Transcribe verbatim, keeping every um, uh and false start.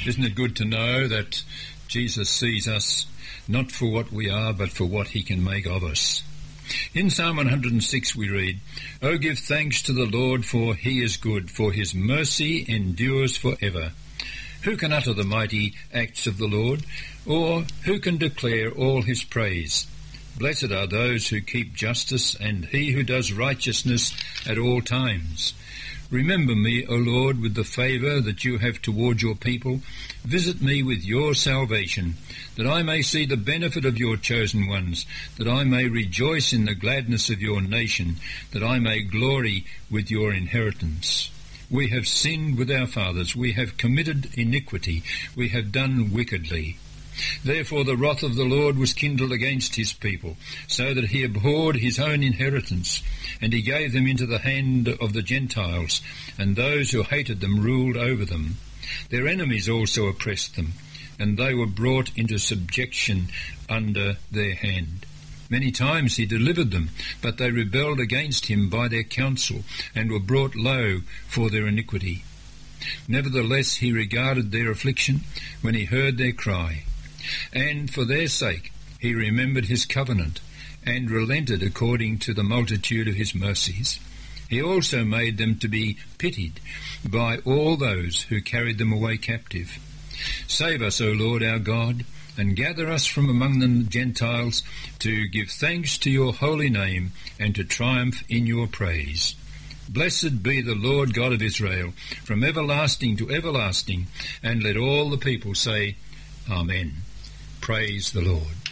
Isn't it good to know that Jesus sees us not for what we are, but for what he can make of us? In Psalm one hundred six we read, "O give thanks to the Lord, for he is good, for his mercy endures for ever. Who can utter the mighty acts of the Lord, or who can declare all his praise? Blessed are those who keep justice, and he who does righteousness at all times. Remember me, O Lord, with the favour that you have toward your people. Visit me with your salvation, that I may see the benefit of your chosen ones, that I may rejoice in the gladness of your nation, that I may glory with your inheritance. We have sinned with our fathers, we have committed iniquity, we have done wickedly. Therefore the wrath of the Lord was kindled against his people, so that he abhorred his own inheritance, and he gave them into the hand of the Gentiles, and those who hated them ruled over them. Their enemies also oppressed them, and they were brought into subjection under their hand. Many times he delivered them, but they rebelled against him by their counsel, and were brought low for their iniquity. Nevertheless he regarded their affliction when he heard their cry. And for their sake he remembered his covenant, and relented according to the multitude of his mercies. He also made them to be pitied by all those who carried them away captive. Save us, O Lord our God, and gather us from among the Gentiles, to give thanks to your holy name, and to triumph in your praise. Blessed be the Lord God of Israel, from everlasting to everlasting. And let all the people say, Amen. Praise the Lord.